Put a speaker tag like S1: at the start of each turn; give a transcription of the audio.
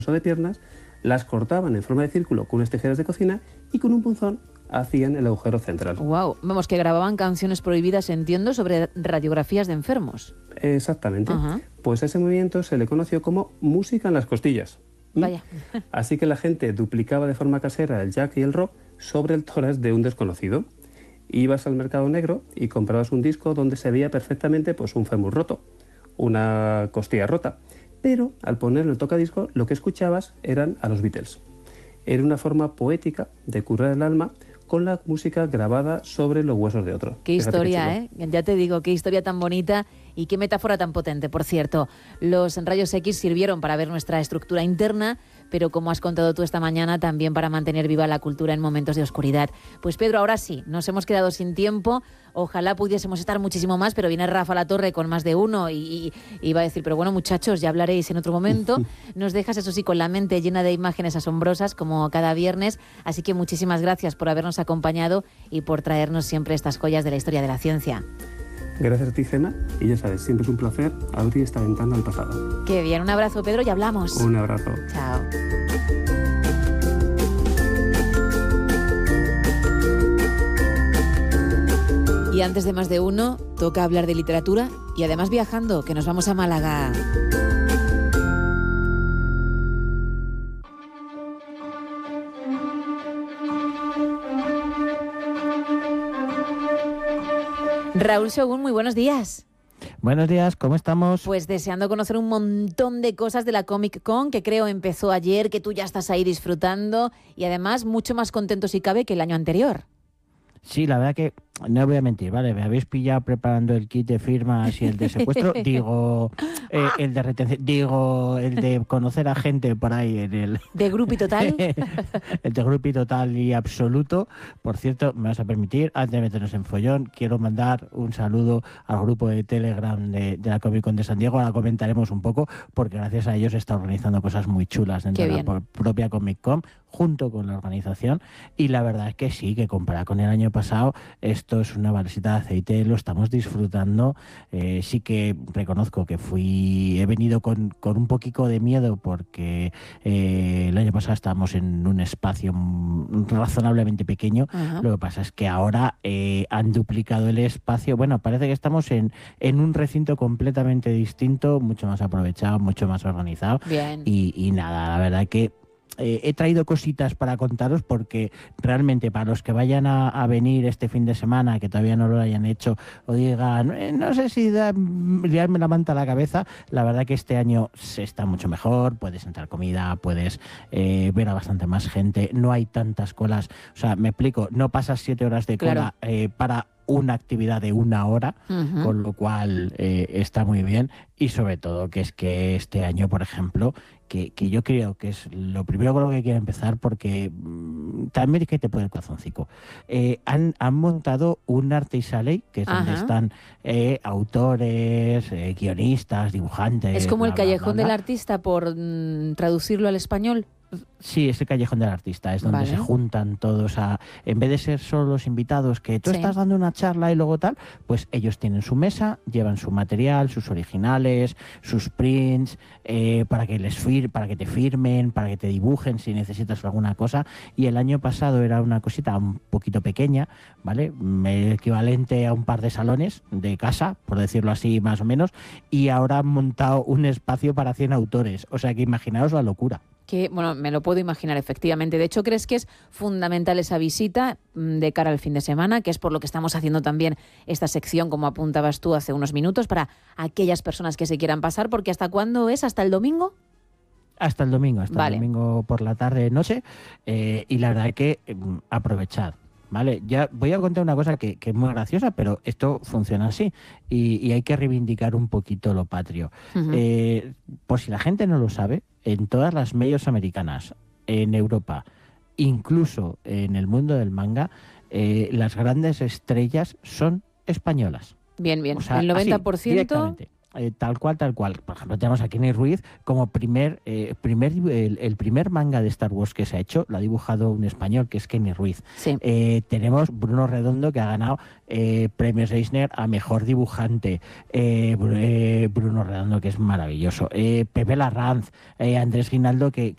S1: o de piernas, las cortaban en forma de círculo con unas tijeras de cocina y con un punzón hacían el agujero central.
S2: Wow, vamos, que grababan canciones prohibidas, entiendo, sobre radiografías de enfermos.
S1: Exactamente.
S2: Ajá.
S1: Pues a ese movimiento se le conoció como música en las costillas.
S2: Vaya.
S1: Así que la gente duplicaba de forma casera el jack y el rock sobre el tórax de un desconocido. Ibas al mercado negro y comprabas un disco donde se veía perfectamente pues, un fémur roto, una costilla rota. Pero al poner el tocadisco lo que escuchabas eran a los Beatles. Era una forma poética de curar el alma con la música grabada sobre los huesos de otro.
S2: Qué historia, ¿eh? Ya te digo, qué historia tan bonita y qué metáfora tan potente. Por cierto, los rayos X sirvieron para ver nuestra estructura interna, pero como has contado tú esta mañana, también para mantener viva la cultura en momentos de oscuridad. Pues Pedro, ahora sí, nos hemos quedado sin tiempo. Ojalá pudiésemos estar muchísimo más, pero viene Rafa Latorre con más de uno y va a decir, pero bueno, muchachos, ya hablaréis en otro momento. Nos dejas, eso sí, con la mente llena de imágenes asombrosas, como cada viernes. Así que muchísimas gracias por habernos acompañado y por traernos siempre estas joyas de la historia de la ciencia.
S1: Gracias a ti, Gemma, y ya sabes, siempre es un placer abrir esta ventana al pasado.
S2: Qué bien, un abrazo, Pedro, y hablamos.
S1: Un abrazo.
S2: Chao. Y antes de más de uno, toca hablar de literatura y además viajando, que nos vamos a Málaga. Raúl Según, muy buenos días.
S3: Buenos días, ¿cómo estamos?
S2: Pues deseando conocer un montón de cosas de la Comic Con, que creo empezó ayer, que tú ya estás ahí disfrutando y además mucho más contento si cabe que el año anterior.
S3: Sí, la verdad que no voy a mentir, ¿vale? Me habéis pillado preparando el kit de firmas y el de secuestro, digo, el de retención, digo, el de conocer a gente por ahí en el...
S2: ¿De Grupi Total?
S3: El de Grupi Total y absoluto. Por cierto, me vas a permitir, antes de meternos en follón, quiero mandar un saludo al grupo de Telegram de la Comic Con de San Diego. Ahora comentaremos un poco, porque gracias a ellos se está organizando cosas muy chulas dentro de la propia Comic Con, junto con la organización. Y la verdad es que sí, que comparado con el año pasado, esto es una balsita de aceite, lo estamos disfrutando. Sí que reconozco que he venido con un poquito de miedo porque el año pasado estábamos en un espacio razonablemente pequeño. Uh-huh. Lo que pasa es que ahora han duplicado el espacio. Bueno, parece que estamos en un recinto completamente distinto, mucho más aprovechado, mucho más organizado.
S2: Bien.
S3: Y nada, la verdad que he traído cositas para contaros porque realmente para los que vayan a venir este fin de semana, que todavía no lo hayan hecho o digan, no sé si liarme la manta a la cabeza, la verdad que este año se está mucho mejor, puedes entrar comida, puedes ver a bastante más gente, no hay tantas colas, o sea, me explico, no pasas 7 horas de cola para una actividad de 1 hora, uh-huh. Con lo cual está muy bien y sobre todo que es que este año, por ejemplo, que yo creo que es lo primero con lo que quiero empezar porque también es que te pone el corazoncico. Han montado un Arte y Sale, que es donde están autores, guionistas, dibujantes.
S2: Es como el callejón del artista, por traducirlo al español.
S3: Sí, es el callejón del artista, es donde se juntan todos en vez de ser solo los invitados, que tú estás dando una charla y luego tal, pues ellos tienen su mesa, llevan su material, sus originales, sus prints, para que te firmen, para que te dibujen si necesitas alguna cosa. Y el año pasado era una cosita un poquito pequeña, ¿vale? El equivalente a un par de salones de casa, por decirlo así más o menos, y ahora han montado un espacio para 100 autores, o sea que imaginaos la locura.
S2: Que, bueno, me lo puedo imaginar efectivamente. De hecho, ¿crees que es fundamental esa visita de cara al fin de semana? Que es por lo que estamos haciendo también esta sección, como apuntabas tú hace unos minutos, para aquellas personas que se quieran pasar, porque ¿hasta cuándo es? ¿Hasta el domingo?
S3: Hasta el domingo, el domingo por la tarde, noche, y la verdad es que aprovechad. Vale, ya voy a contar una cosa que es muy graciosa, pero esto funciona así y hay que reivindicar un poquito lo patrio. Uh-huh. Por si la gente no lo sabe, en todas las medios americanas, en Europa, incluso en el mundo del manga, las grandes estrellas son españolas.
S2: Bien, bien.
S3: O sea,
S2: el 90%...
S3: Así, directamente. Tal cual. Por ejemplo, tenemos a Kenny Ruiz como el primer manga de Star Wars que se ha hecho, lo ha dibujado un español que es Kenny Ruiz.
S2: Sí.
S3: Tenemos Bruno Redondo, que ha ganado premios Eisner a mejor dibujante. Bruno Redondo, que es maravilloso. Pepe Larranz, Andrés Guinaldo, que